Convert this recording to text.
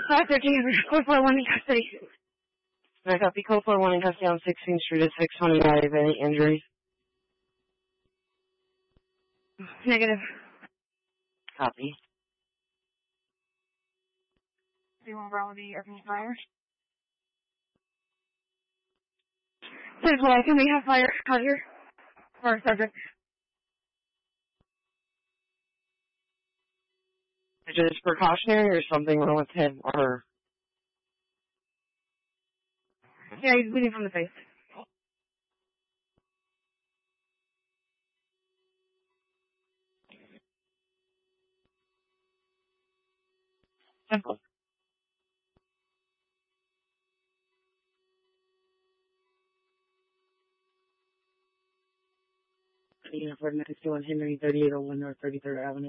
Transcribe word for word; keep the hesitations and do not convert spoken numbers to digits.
five thirteen, code four one in custody. I copy code four one in custody on sixteenth Street at six twenty. I have any injuries? Negative. Copy. Do you want Bravo the open fire? Says, well, I think we have fire out here for our subject. Is it precautionary or something wrong with him or her? Yeah, he's bleeding from the face. Simple. Uniform sixty-one Henry, thirty-eight oh one North thirty-third Avenue.